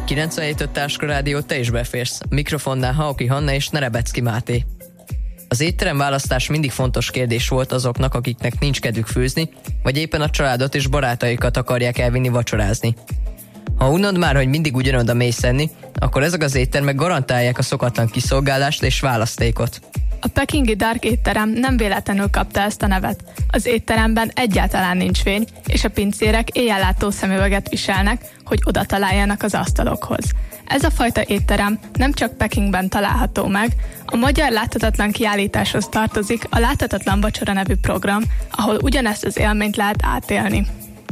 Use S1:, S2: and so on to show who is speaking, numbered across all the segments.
S1: 97.5 Táska Rádió, te is beférsz. Mikrofonnál Hauki Hanna és Nerebecki Máté. Az étterem választás mindig fontos kérdés volt azoknak, akiknek nincs kedvük főzni, vagy éppen a családot és barátaikat akarják elvinni vacsorázni. Ha unod már, hogy mindig ugyanoda mész enni, akkor ezek az éttermek garantálják a szokatlan kiszolgálást és választékot.
S2: A pekingi Dark étterem nem véletlenül kapta ezt a nevet. Az étteremben egyáltalán nincs fény, és a pincérek éjjellátó szemüveget viselnek, hogy oda találjanak az asztalokhoz. Ez a fajta étterem nem csak Pekingben található meg, a Magyar Láthatatlan Kiállításhoz tartozik a Láthatatlan Vacsora nevű program, ahol ugyanezt az élményt lehet átélni.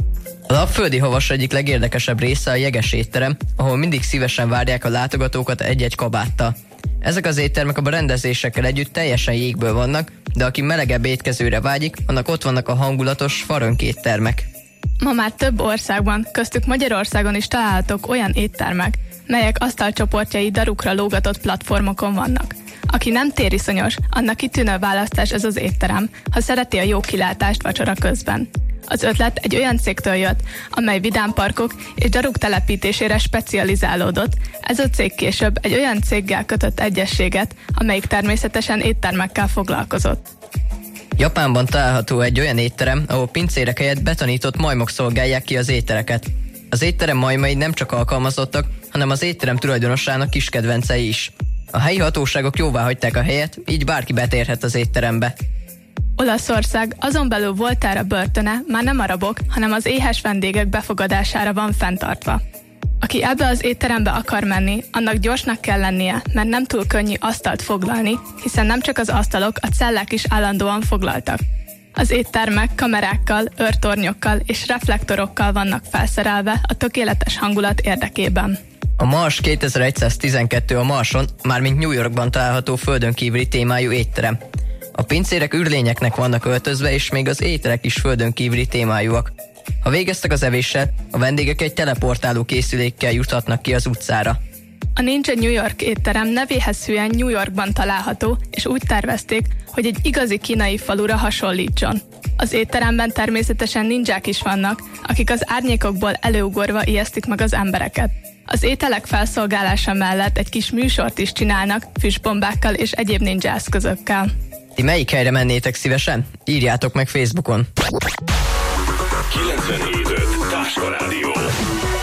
S1: A Lapföldi Havas egyik legérdekesebb része a jeges étterem, ahol mindig szívesen várják a látogatókat egy-egy kabáttal. Ezek az éttermek a berendezésekkel együtt teljesen jégből vannak, de aki melegebb étkezőre vágyik, annak ott vannak a hangulatos farönk éttermek.
S2: Ma már több országban, köztük Magyarországon is találhatók olyan éttermek, melyek asztalcsoportjai darukra lógatott platformokon vannak. Aki nem tériszonyos, annak kitűnő választás ez az étterem, ha szereti a jó kilátást vacsora közben. Az ötlet egy olyan cégtől jött, amely vidámparkok és daruk telepítésére specializálódott. Ez a cég később egy olyan céggel kötött egyezséget, amelyik természetesen éttermekkel foglalkozott.
S1: Japánban található egy olyan étterem, ahol pincérek helyett betanított majmok szolgálják ki az ételeket. Az étterem majmai nem csak alkalmazottak, hanem az étterem tulajdonosának kis kedvencei is. A helyi hatóságok jóvá hagyták a helyet, így bárki betérhet az étterembe.
S2: Olaszország azon belül Voltaire börtöne már nem a rabok, hanem az éhes vendégek befogadására van fenntartva. Aki ebbe az étterembe akar menni, annak gyorsnak kell lennie, mert nem túl könnyű asztalt foglalni, hiszen nem csak az asztalok, a cellák is állandóan foglaltak. Az éttermek kamerákkal, őrtornyokkal és reflektorokkal vannak felszerelve a tökéletes hangulat érdekében.
S1: A Mars 2112 a Marson, mármint New Yorkban található földönkívüli témájú étterem. A pincérek űrlényeknek vannak öltözve, és még az ételek is földönkívüli témájúak. Ha végeztek az evéssel, a vendégek egy teleportáló készülékkel juthatnak ki az utcára.
S2: A Ninja New York étterem nevéhez hűen New Yorkban található, és úgy tervezték, hogy egy igazi kínai falura hasonlítson. Az étteremben természetesen ninják is vannak, akik az árnyékokból előugorva ijesztik meg az embereket. Az ételek felszolgálása mellett egy kis műsort is csinálnak, füstbombákkal és egyéb ninja eszközökkel.
S1: Ti melyik helyre mennétek szívesen? Írjátok meg Facebookon.
S3: 97.5 Táska Rádió.